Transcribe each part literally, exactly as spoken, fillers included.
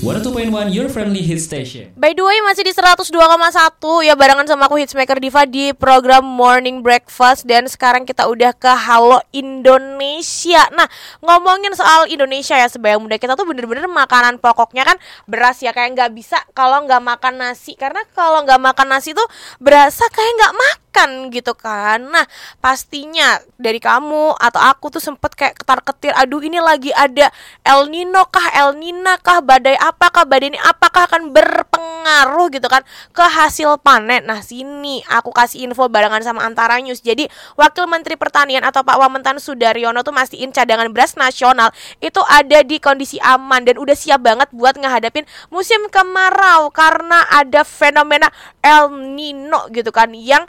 seratus dua koma satu Your Friendly Hit Station. By the way, masih di seratus dua koma satu ya, barengan sama aku Hitsmaker Diva di program Morning Breakfast. Dan sekarang kita udah ke Halo Indonesia. Nah, ngomongin soal Indonesia ya, sebaya muda kita tuh bener-bener makanan pokoknya kan beras ya. Kayak gak bisa kalau gak makan nasi. Karena kalau gak makan nasi tuh berasa kayak gak makan gitu kan. Nah, pastinya dari kamu atau aku tuh sempet kayak ketar-ketir, aduh ini lagi ada El Nino kah, El Nina kah, badai apakah, badai ini apakah akan berpengaruh gitu kan ke hasil panen. Nah, sini aku kasih info barengan sama Antara News. Jadi Wakil Menteri Pertanian atau Pak Wamentan Sudaryono tuh mastiin cadangan beras nasional itu ada di kondisi aman dan udah siap banget buat ngehadapin musim kemarau karena ada fenomena El Nino gitu kan yang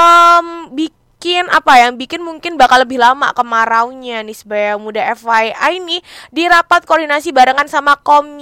um, bikin apa ya, bikin mungkin bakal lebih lama kemaraunya nih sebaya muda. F Y I nih di rapat koordinasi barengan sama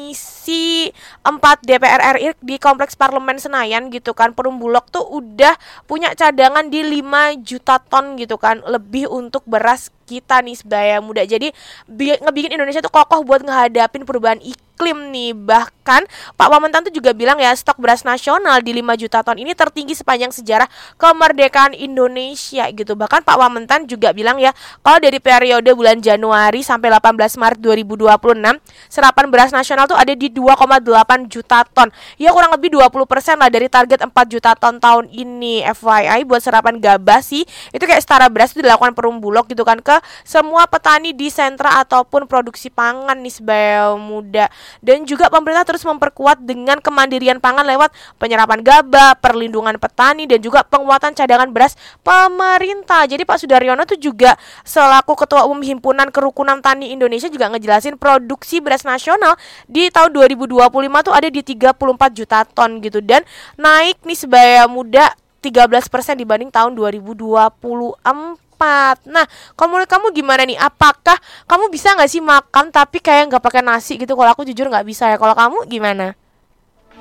Komisi empat D P R R I di Kompleks Parlemen Senayan gitu kan, Perum Bulog tuh udah punya cadangan di lima juta ton gitu kan lebih untuk beras kita nih sebaya muda. Jadi bi- ngebikin Indonesia tuh kokoh buat ngehadapin perubahan iklim nih. Bahkan Pak Wamentan tuh juga bilang ya, stok beras nasional di lima juta ton ini tertinggi sepanjang sejarah kemerdekaan Indonesia gitu. Bahkan Pak Wamentan juga bilang ya, kalau dari periode bulan Januari sampai delapan belas Maret dua ribu dua puluh enam serapan beras nasional tuh ada di dua koma delapan juta ton. Ya kurang lebih dua puluh persen lah dari target empat juta ton tahun ini. F Y I buat serapan gabah sih itu kayak setara beras itu dilakukan Perum Bulog gitu kan ke semua petani di sentra ataupun produksi pangan nih sebaya muda. Dan juga pemerintah terus memperkuat dengan kemandirian pangan lewat penyerapan gabah, perlindungan petani, dan juga penguatan cadangan beras pemerintah. Jadi Pak Sudaryono tuh juga selaku Ketua Umum Himpunan Kerukunan Tani Indonesia juga ngejelasin produksi beras nasional di tahun dua ribu dua puluh lima tuh ada di tiga puluh empat juta ton gitu, dan naik nih sebaya muda tiga belas persen dibanding tahun dua ribu dua puluh empat. Nah, kalau menurut kamu gimana nih? Apakah kamu bisa nggak sih makan tapi kayak nggak pakai nasi gitu? Kalau aku jujur nggak bisa ya. Kalau kamu gimana?